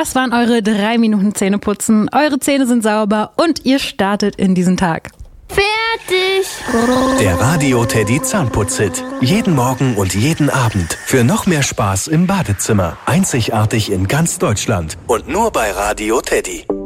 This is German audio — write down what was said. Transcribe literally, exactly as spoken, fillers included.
Das waren eure drei Minuten Zähneputzen. Eure Zähne sind sauber und ihr startet in diesen Tag. Fertig! Der Radio Teddy Zahnputz-Hit. Jeden Morgen und jeden Abend. Für noch mehr Spaß im Badezimmer. Einzigartig in ganz Deutschland. Und nur bei Radio Teddy.